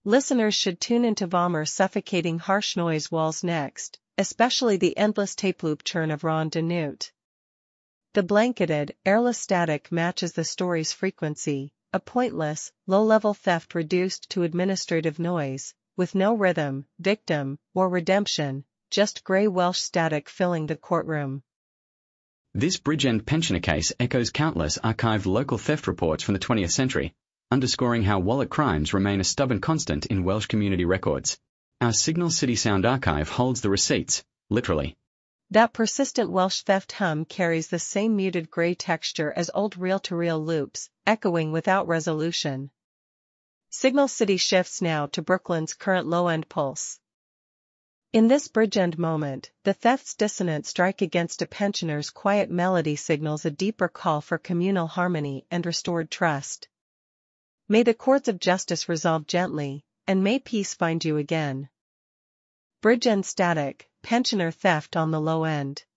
Listeners should tune into Vomer's suffocating harsh noise walls next, especially the endless tape loop churn of Ron Danute. The blanketed, airless static matches the story's frequency, a pointless, low-level theft reduced to administrative noise, with no rhythm, victim, or redemption, just grey Welsh static filling the courtroom. This Bridgend pensioner case echoes countless archived local theft reports from the 20th century, underscoring how wallet crimes remain a stubborn constant in Welsh community records. Our Signal City Sound archive holds the receipts, literally. That persistent Welsh theft hum carries the same muted grey texture as old reel-to-reel loops, echoing without resolution. Signal City shifts now to Brooklyn's current low-end pulse. In this Bridgend moment, the theft's dissonant strike against a pensioner's quiet melody signals a deeper call for communal harmony and restored trust. May the courts of justice resolve gently, and may peace find you again. Bridgend static, pensioner theft on the low end.